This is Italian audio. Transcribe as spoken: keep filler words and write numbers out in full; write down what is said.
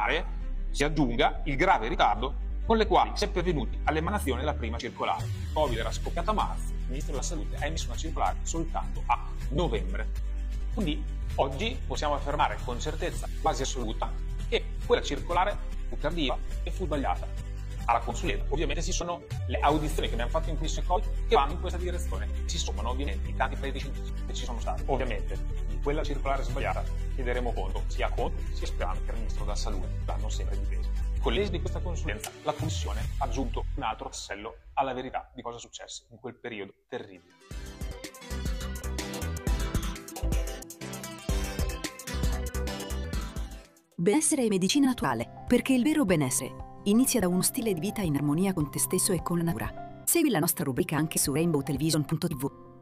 circolare si aggiunga il grave ritardo con le quali si è pervenuti all'emanazione della prima circolare. Il Covid era scoppiato a marzo, il Ministro della Salute ha emesso una circolare soltanto a novembre. Quindi oggi possiamo affermare con certezza quasi assoluta che quella circolare fu tardiva e fu sbagliata. Alla consulenza ovviamente ci sono le audizioni che abbiamo fatto in commissione Covid che vanno in questa direzione. Si sommano ovviamente i tanti pareri scientifici che ci sono stati. Ovviamente di quella circolare sbagliata chiederemo conto sia a Conte sia sperando che il Ministro della Salute l'hanno sempre difeso. Con l'esito di questa consulenza la Commissione ha aggiunto un altro tassello alla verità di cosa è successo in quel periodo terribile. Benessere e medicina naturale, perché il vero benessere inizia da uno stile di vita in armonia con te stesso e con la natura. Segui la nostra rubrica anche su rainbow television punto t v.